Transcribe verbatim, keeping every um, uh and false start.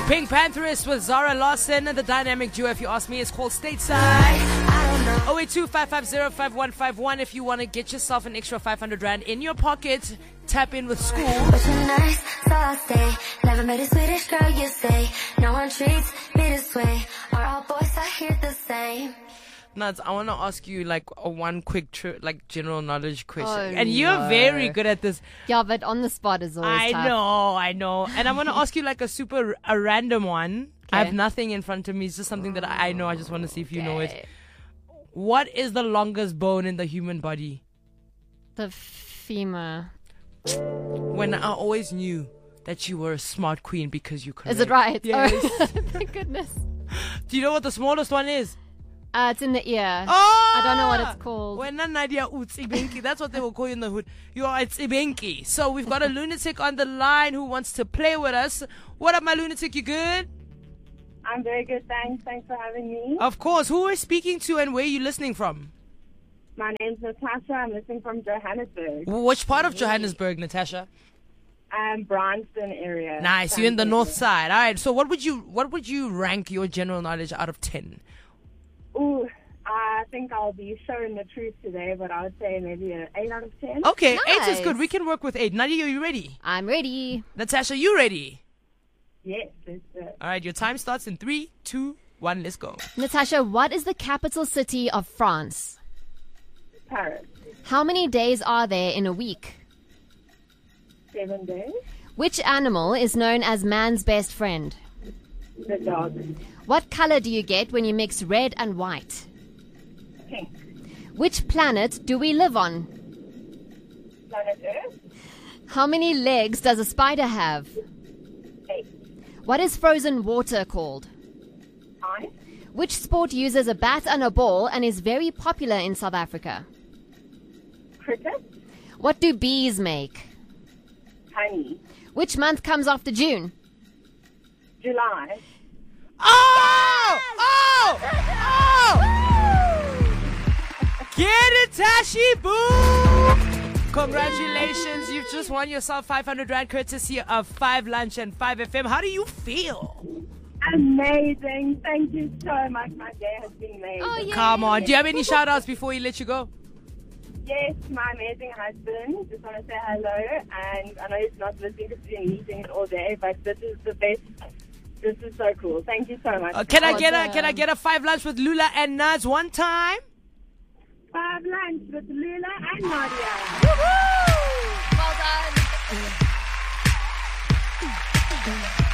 Pink Pantheress with Zara Lawson, the dynamic duo, if you ask me, is called Stateside. oh eight two, five five zero, five one five one if you want to get yourself an extra five hundred rand in your pocket. Tap in with school. But you're nice, so I'll stay. Never met a Swedish girl, you say. No one treats me this way. Are all boys out here the same? Nuts, I want to ask you like a one quick tr- like general knowledge question. Oh, and you're no. very good at this. Yeah, but on the spot is always I tough. know, I know. And I want to ask you like a super a random one. I have Okay. nothing in front of me. It's just something that I know. I just want to see if you know it. Okay. What is the longest bone in the human body? The femur. When I always knew that you were a smart queen because you correct. Is it right? Yes. Oh, thank goodness. Do you know what the smallest one is? Uh, it's in the ear. Oh! I don't know what it's called. When Nadia Utsibenki, that's what they will call you in the hood. You are Tsibenki. So we've got a lunatic on the line who wants to play with us. What up, my lunatic? You good? I'm very good, thanks. Thanks for having me. Of course. Who are we speaking to and where are you listening from? My name's Natasha. I'm listening from Johannesburg. Which part of Johannesburg, Natasha? Um, Bryanston area. Nice. You're in the Bryanston north area. side. All right. So what would you what would you rank your general knowledge out of ten? Ooh, I think I'll be showing the truth today, but I would say maybe an eight out of ten. Okay, eight is Nice. good. We can work with eight. Nadia, are you ready? I'm ready. Natasha, you ready? Yes, it's uh, All right. Your time starts in three, two, one. Let's go. Natasha, what is the capital city of France? Paris. How many days are there in a week? Seven days. Which animal is known as man's best friend? The dog. What color do you get when you mix red and white? Pink. Which planet do we live on? Planet Earth. How many legs does a spider have? Eight. What is frozen water called? Ice. Which sport uses a bat and a ball and is very popular in South Africa? Cricket. What do bees make? Honey. Which month comes after June? July. Oh! Oh! Oh! Get it, Tashi! Boom! Congratulations. You've just won yourself five hundred rand courtesy of five Lunch and five F M. How do you feel? Amazing. Thank you so much. My day has been amazing. Oh, yeah. Come on. Do you have any shout outs before we let you go? Yes, my amazing husband. Just want to say hello. And I know he's not listening because he's in meetings all day, but this is the best. This is so cool. Thank you so much. Uh, can I get a Awesome. Can I get a five lunch with Lula and Naz one time? Five lunch with Lula and Nadia. Well done.